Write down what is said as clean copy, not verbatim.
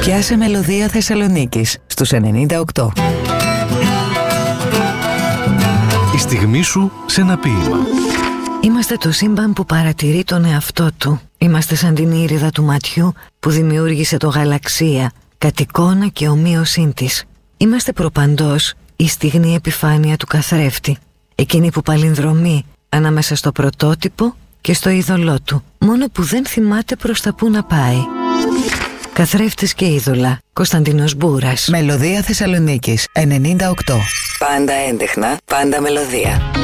Πιάσε μελωδία Θεσσαλονίκης στους 98. Η στιγμή σου σε ένα ποίημα. Είμαστε το σύμπαν που παρατηρεί τον εαυτό του. Είμαστε σαν την ήριδα του ματιού που δημιούργησε το γαλαξία, κατ' εικόνα και ομοίωσή της. Είμαστε προπαντός η στιγνή επιφάνεια του καθρέφτη, εκείνη που παλινδρομεί ανάμεσα στο πρωτότυπο και στο είδωλό του, μόνο που δεν θυμάται προς τα που να πάει. Καθρέφτης και είδωλα, Κωνσταντίνος Μπούρας. Μελωδία Θεσσαλονίκης 98. Πάντα έντεχνα, πάντα μελωδία.